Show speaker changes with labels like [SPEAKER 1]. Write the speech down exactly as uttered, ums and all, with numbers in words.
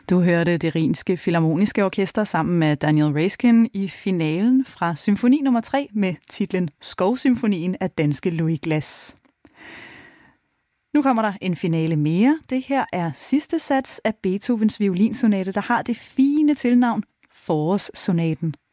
[SPEAKER 1] Du hørte det Rhinske Filharmoniske Orkester sammen med Daniel Raiskin i finalen fra symfoni nummer tre med titlen Skovsymfonien af danske Louis Glass. Nu kommer der en finale mere. Det her er sidste sats af Beethovens violinsonate, der har det fine tilnavn Forårssonaten.